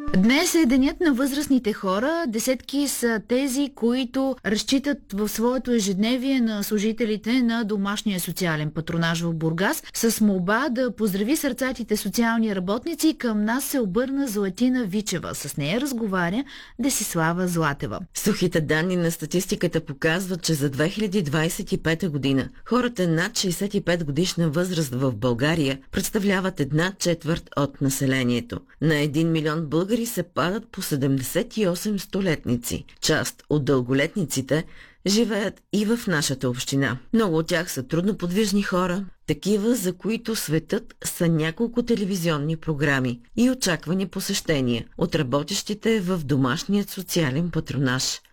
Днес е денят на възрастните хора. Десетки са тези, които разчитат в своето ежедневие на служителите на домашния социален патронаж в Бургас. С молба да поздрави сърцатите социални работници, към нас се обърна Златина Вичева. С нея разговаря Десислава Златева. Сухите данни на статистиката показват, че за 2025 година хората над 65 годишна възраст в България представляват 1/4 от населението. На 1 милион българи се падат по 78 столетници. Част от дълголетниците живеят и в нашата община. Много от тях са трудноподвижни хора, такива, за които светът са няколко телевизионни програми и очаквани посещения от работещите в домашният социален патронаж.